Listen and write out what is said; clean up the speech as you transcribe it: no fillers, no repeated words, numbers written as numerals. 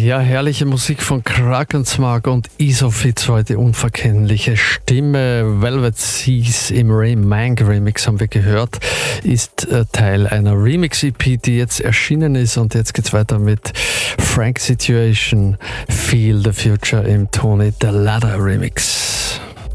Ja, herrliche Musik von Krakensmark und Isofitz, heute unverkennliche Stimme. Velvet Seas im Ray Mank Remix haben wir gehört, ist Teil einer Remix-EP, die jetzt erschienen ist, und jetzt geht's weiter mit Frank Situation, Feel the Future im Tony the Ladder Remix.